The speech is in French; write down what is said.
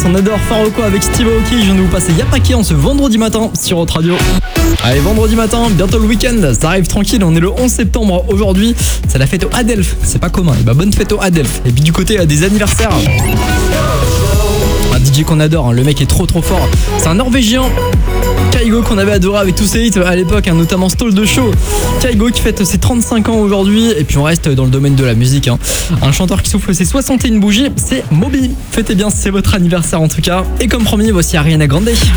on adore Faroko avec Steve Aoki. Je viens de vous passer Y'a pas qui en ce vendredi matin sur Hot Radio. Allez, vendredi matin, bientôt le week-end, ça arrive tranquille, on est le 11 septembre aujourd'hui. C'est la fête au Adelph, c'est pas commun. Et bah bonne fête au Adelph. Et puis du côté des anniversaires, un DJ qu'on adore, le mec est trop fort. C'est un Norvégien, Kygo, qu'on avait adoré avec tous ses hits à l'époque, notamment Stall de Show. Kygo qui fête ses 35 ans aujourd'hui. Et puis on reste dans le domaine de la musique. Un chanteur qui souffle ses 61 bougies, c'est Moby. Fêtez bien, c'est votre anniversaire en tout cas. Et comme promis, voici Ariana Grande.